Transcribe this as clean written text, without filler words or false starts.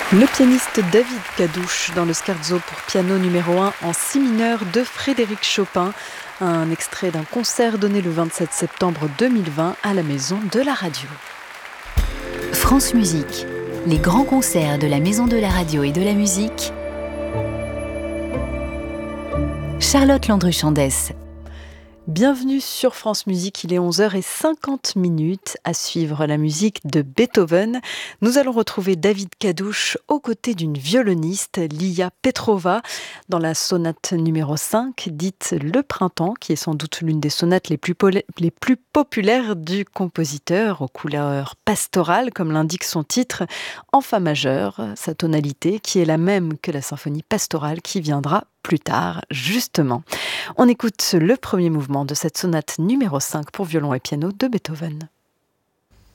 Le pianiste David Kadouch dans le scherzo pour piano numéro 1 en si mineur de Frédéric Chopin, un extrait d'un concert donné le 27 septembre 2020 à la Maison de la Radio. France Musique, les grands concerts de la Maison de la Radio et de la Musique. Charlotte Landru-Chandès. Bienvenue sur France Musique, il est 11h50 à suivre la musique de Beethoven. Nous allons retrouver David Kadouch aux côtés d'une violoniste, Lia Petrova, dans la sonate numéro 5, dite Le Printemps, qui est sans doute l'une des sonates les plus populaires du compositeur, aux couleurs pastorales, comme l'indique son titre, en fa majeur, sa tonalité qui est la même que la symphonie pastorale qui viendra plus tard, justement. On écoute le premier mouvement de cette sonate numéro 5 pour violon et piano de Beethoven.